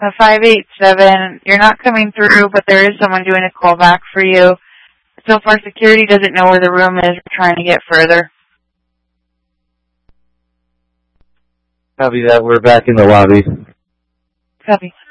587. You're not coming through, but there is someone doing a call back for you. So far, security doesn't know where the room is. We're trying to get further. Copy that. We're back in the lobby. Copy.